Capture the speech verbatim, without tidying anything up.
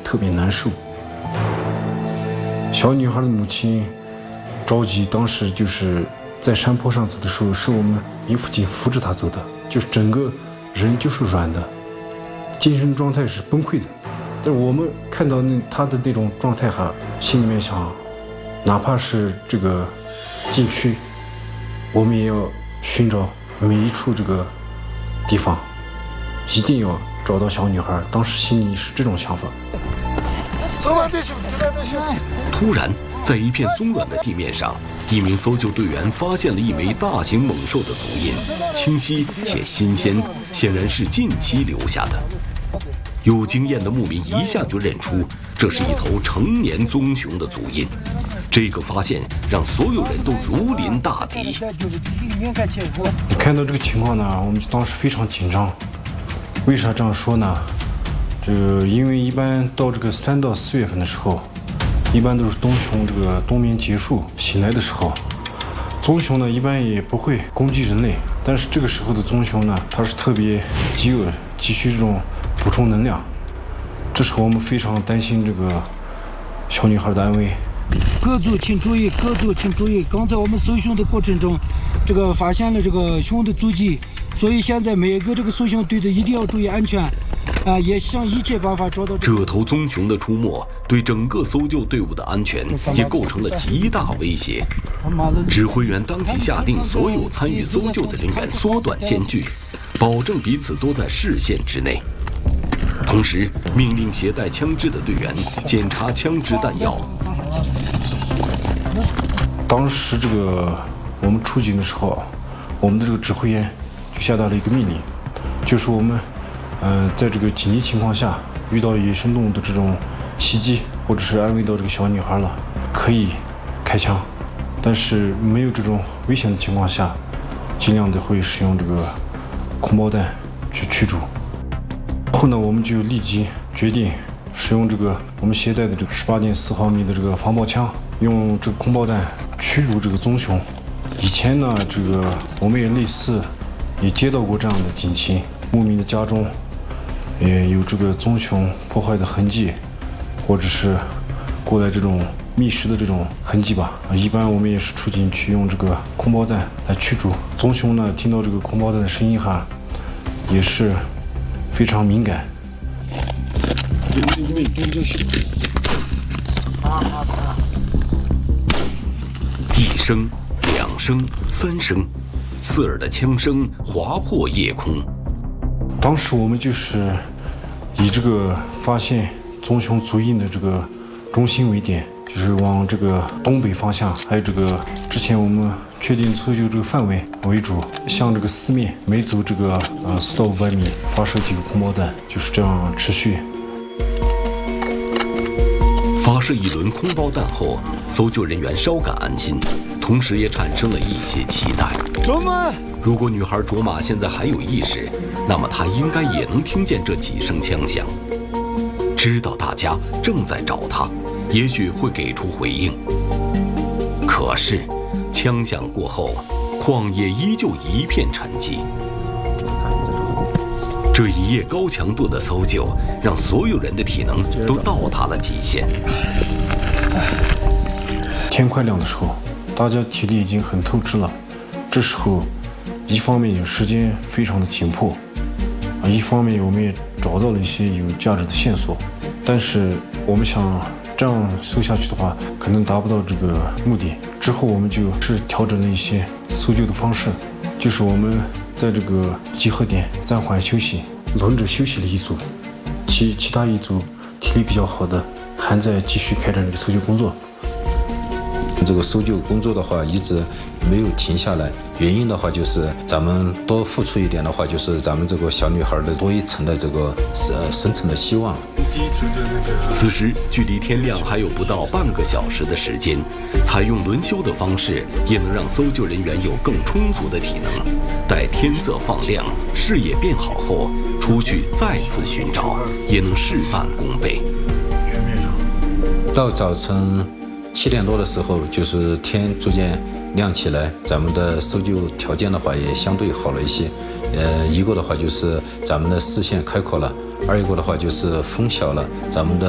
特别难受。小女孩的母亲着急，当时就是在山坡上走的时候，是我们姨父亲扶着她走的，就是整个人就是软的，精神状态是崩溃的。但是我们看到那她的那种状态哈，心里面想，哪怕是这个禁区，我们也要寻找每一处这个地方，一定要找到小女孩。当时心里是这种想法。 突然，在一片松软的地面上，一名搜救队员发现了一枚大型猛兽的足印，清晰且新鲜，显然是近期留下的。有经验的牧民一下就认出，这是一头成年棕熊的足印。这个发现让所有人都如临大敌。 看到这个情况呢，我们当时非常紧张。为啥这样说呢？这个因为一般到这个三到四月份的时候，一般都是棕熊这个冬眠结束醒来的时候。棕熊呢一般也不会攻击人类，但是这个时候的棕熊呢，它是特别饥饿，急需这种补充能量。这时候我们非常担心这个小女孩的安危。 各组请注意，各组请注意，刚才我们搜熊的过程中，这个发现了这个熊的足迹，所以现在每一个这个搜熊队的一定要注意安全，啊，也想一切办法找到这头棕熊的出没，对整个搜救队伍的安全也构成了极大威胁。指挥员当即下令，所有参与搜救的人员缩短间距，保证彼此都在视线之内。同时，命令携带枪支的队员检查枪支弹药。 当时这个我们出警的时候，我们的这个指挥员就下达了一个命令，就是我们，嗯、呃，在这个紧急情况下遇到野生动物的这种袭击，或者是安慰到这个小女孩了，可以开枪，但是没有这种危险的情况下，尽量的会使用这个空包弹去驱逐。后呢，我们就立即决定使用这个我们携带的这个十八点四毫米的这个防爆枪，用这个空包弹驱逐这个棕熊。以前呢，这个我们也类似，也接到过这样的警情，牧民的家中也有这个棕熊破坏的痕迹，或者是过来这种觅食的这种痕迹吧。一般我们也是出警去用这个空包弹来驱逐棕熊呢。听到这个空包弹的声音哈，也是非常敏感。 一声、两声、三声，刺耳的枪声划破夜空。 当时我们就是以这个发现棕熊足印的这个中心为点，就是往这个东北方向，还有这个之前我们确定搜救这个范围为主，向这个四面每走这个呃四到五百米发射几个空包弹，就是这样持续。 发射一轮空包弹后，搜救人员稍感安心，同时也产生了一些期待。 卓玛， 如果女孩卓玛现在还有意识，那么她应该也能听见这几声枪响，知道大家正在找她，也许会给出回应。可是，枪响过后，旷野依旧一片沉寂。这一夜高强度的搜救，让所有人的体能都到达了极限。 天快亮的时候，大家体力已经很透支了。这时候，一方面时间非常的紧迫，啊，一方面我们也找到了一些有价值的线索，但是我们想这样搜下去的话，可能达不到这个目的。之后我们就是调整了一些搜救的方式，就是我们在这个集合点暂缓休息，轮着休息了一组，其其他一组体力比较好的还在继续开展这个搜救工作。 这个搜救工作的话一直没有停下来，原因的话就是咱们多付出一点的话，就是咱们这个小女孩的多一层的这个呃生存的希望。 此时距离天亮还有不到半个小时的时间，采用轮休的方式也能让搜救人员有更充足的体能，待天色放亮，视野变好后出去再次寻找，也能事半功倍。 到早晨七点多的时候，就是天逐渐亮起来，咱们的搜救条件的话也相对好了一些。呃，一个的话就是咱们的视线开阔了，二一个的话就是风小了，咱们的